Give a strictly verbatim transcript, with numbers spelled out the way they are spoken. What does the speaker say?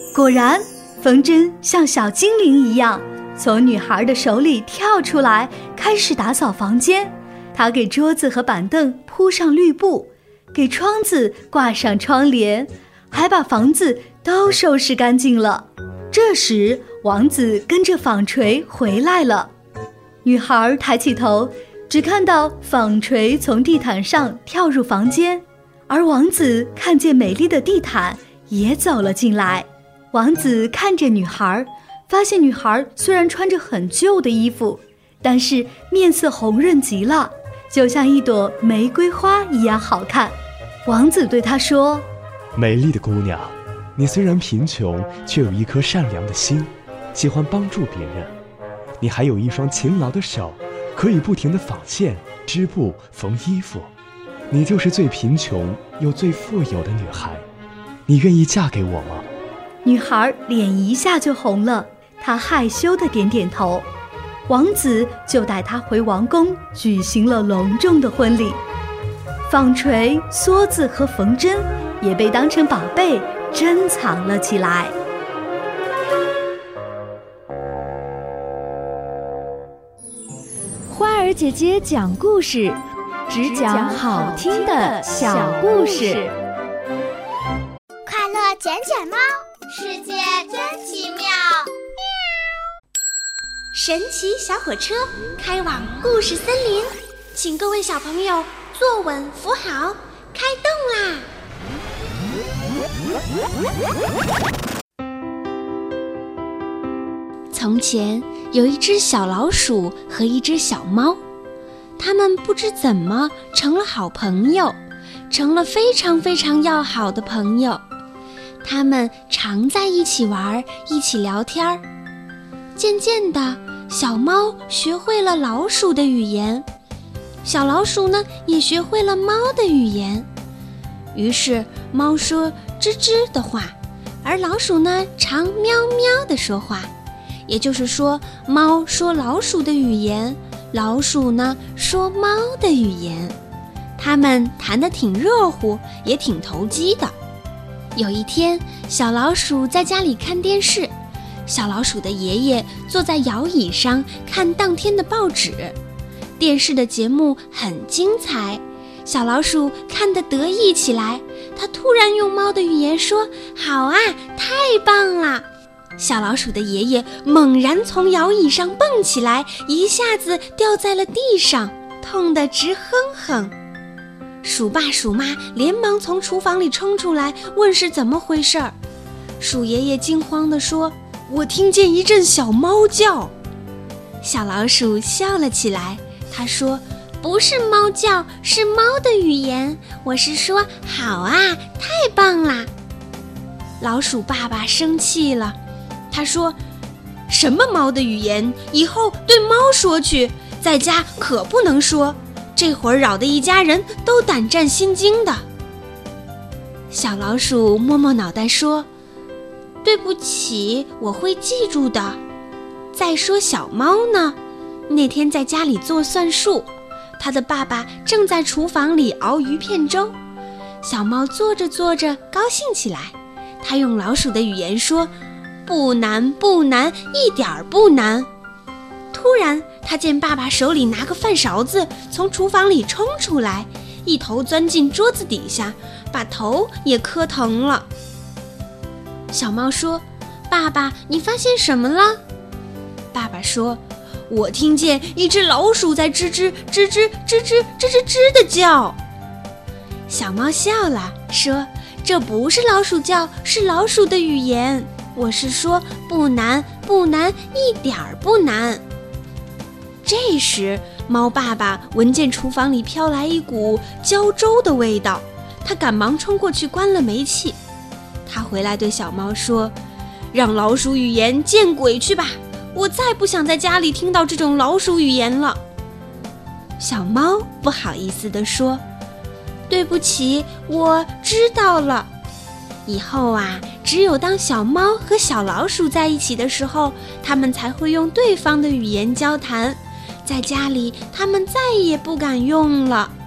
果然，风筝像小精灵一样从女孩的手里跳出来，开始打扫房间。她给桌子和板凳铺上绿布，给窗子挂上窗帘，还把房子都收拾干净了。这时，王子跟着纺锤回来了。女孩抬起头，只看到纺锤从地毯上跳入房间，而王子看见美丽的地毯也走了进来。王子看着女孩，发现女孩虽然穿着很旧的衣服，但是面色红润极了，就像一朵玫瑰花一样好看。王子对她说： 美丽的姑娘，你虽然贫穷，却有一颗善良的心，喜欢帮助别人。你还有一双勤劳的手，可以不停地纺线、织布、缝衣服。你就是最贫穷又最富有的女孩，你愿意嫁给我吗？ 女孩脸一下就红了，她害羞地点点头。王子就带她回王宫，举行了隆重的婚礼。纺锤、梭子和缝针也被当成宝贝珍藏了起来。 花儿姐姐讲故事，只讲好听的小故事。 快乐捡捡猫，世界真奇妙。神奇小火车开往故事森林，请各位小朋友坐稳扶好，开动啦！从前有一只小老鼠和一只小猫，它们不知怎么成了好朋友，成了非常非常要好的朋友。它们常在一起玩，一起聊天。渐渐的，小猫学会了老鼠的语言，小老鼠呢也学会了猫的语言。于是猫说吱吱的话，而老鼠呢常喵喵的说话。也就是说，猫说老鼠的语言，老鼠呢说猫的语言。它们谈得挺热乎，也挺投机的。有一天，小老鼠在家里看电视，小老鼠的爷爷坐在摇椅上看当天的报纸。电视的节目很精彩，小老鼠看得得意起来。它突然用猫的语言说：好啊，太棒了！小老鼠的爷爷猛然从摇椅上蹦起来，一下子掉在了地上，痛得直哼哼。鼠爸鼠妈连忙从厨房里冲出来，问是怎么回事儿。鼠爷爷惊慌地说：我听见一阵小猫叫。小老鼠笑了起来，他说：不是猫叫，是猫的语言，我是说好啊，太棒啦！老鼠爸爸生气了，他说：什么猫的语言，以后对猫说去，在家可不能说，这会儿扰得一家人都胆战心惊的。小老鼠摸摸脑袋说：对不起，我会记住的。再说小猫呢，那天在家里做算术，他的爸爸正在厨房里熬鱼片粥。小猫做着做着高兴起来，他用老鼠的语言说：不难不难，一点儿不难。突然他见爸爸手里拿个饭勺子从厨房里冲出来，一头钻进桌子底下，把头也磕疼了。小猫说：爸爸，你发现什么了？爸爸说：我听见一只老鼠在吱吱吱吱吱吱吱吱吱的叫。小猫笑了，说：这不是老鼠叫，是老鼠的语言，我是说不难不难，一点儿不难。这时猫爸爸闻见厨房里飘来一股焦粥的味道，他赶忙冲过去关了煤气。他回来对小猫说：让老鼠语言见鬼去吧，我再不想在家里听到这种老鼠语言了。小猫不好意思地说：对不起，我知道了。以后啊，只有当小猫和小老鼠在一起的时候，它们才会用对方的语言交谈，在家里它们再也不敢用了。